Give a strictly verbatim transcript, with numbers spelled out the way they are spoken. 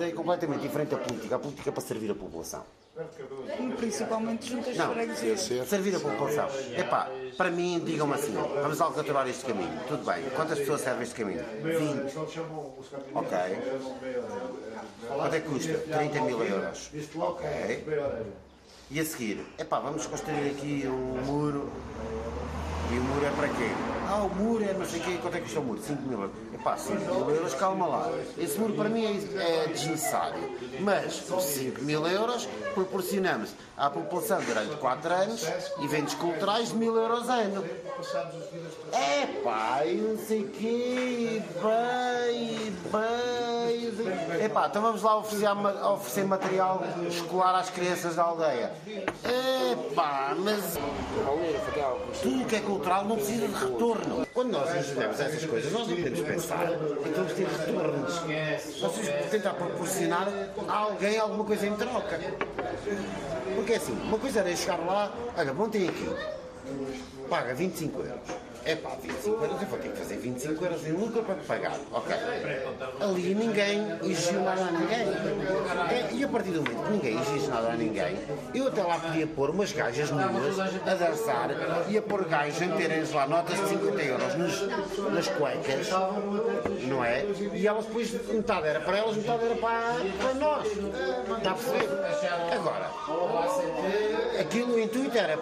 ideia completamente diferente da política. A política é para servir a população. Principalmente junto às Não, freguesias. servir a população. Epá, para mim, digam-me assim, vamos alcativar este caminho. Tudo bem, quantas pessoas servem este caminho? vinte. Ok. Quanto é que custa? trinta mil euros. Ok. E a seguir, epá, vamos construir aqui um muro. E o muro é para quê? Ah, o muro é não sei o quê, quanto é que custa o muro? cinco mil euros. Epá, cinco mil euros, calma lá. Esse muro para mim é, é desnecessário. Mas, por cinco mil euros, proporcionamos à população durante quatro anos eventos culturais de mil euros ano. Epá, e não sei o quê, bem, bem. Epá, então vamos lá oferecer, oferecer material escolar às crianças da aldeia. Epá, mas tudo que é cultural não precisa de retorno. Quando nós nos fizemos essas coisas, nós não podemos pensar em vamos ter retornos. Nós temos que tentar proporcionar a alguém alguma coisa em troca. Porque é assim, uma coisa era chegar lá, olha, montem aqui, paga vinte e cinco euros. É pá, vinte e cinco euros, eu vou ter que fazer vinte e cinco euros em lucro para pagar. Ok. Ali ninguém exigiu nada a ninguém. E a partir do momento que ninguém exige nada a ninguém, eu até lá podia pôr umas gajas nuas a dançar e a pôr gajos a meterem lá notas de cinquenta euros nos, nas cuecas, não é? E elas depois, metade era para elas, metade era para, para nós. Está a perceber? Agora, aquilo, o intuito era